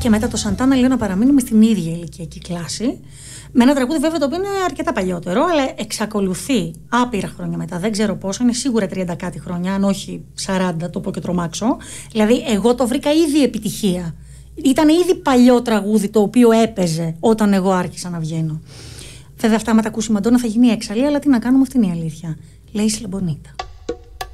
Και μετά το Σαντάνα λέω να παραμείνουμε στην ίδια ηλικιακή κλάση. Με ένα τραγούδι βέβαια το οποίο είναι αρκετά παλιότερο, αλλά εξακολουθεί άπειρα χρόνια μετά. Δεν ξέρω πόσο, είναι σίγουρα 30 κάτι χρόνια, αν όχι 40, το πω και τρομάξω. Δηλαδή, εγώ το βρήκα ήδη επιτυχία. Ήταν ήδη παλιό τραγούδι το οποίο έπαιζε όταν εγώ άρχισα να βγαίνω. Βέβαια, αυτά με τα ακούσει η Μαντόνα θα γίνει έξαλλη, αλλά τι να κάνουμε, αυτή είναι η αλήθεια. Λέει Σλεμπονίτα.